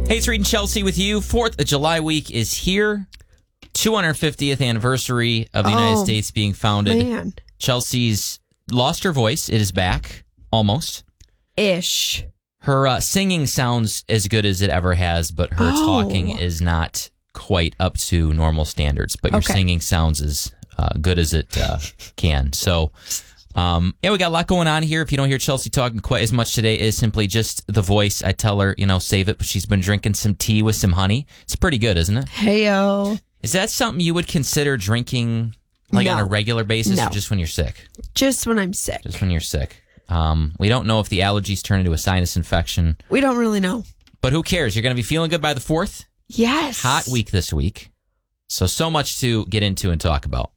Hey, it's Reed and Chelsea with you. 4th of July week is here. 250th anniversary of the United States being founded. Man. Chelsea's lost her voice. It is back. Almost. Ish. Her singing sounds as good as it ever has, but her talking is not quite up to normal standards. But your singing sounds as good as it can. So, we got a lot going on here. If you don't hear Chelsea talking quite as much today, it's simply just the voice. I tell her, save it, but she's been drinking some tea with some honey. It's pretty good, isn't it? Heyo. Is that something you would consider drinking on a regular basis or just when you're sick? Just when I'm sick. Just when you're sick. We don't know if the allergies turn into a sinus infection. We don't really know. But who cares? You're going to be feeling good by the 4th? Yes. Hot week this week. So much to get into and talk about.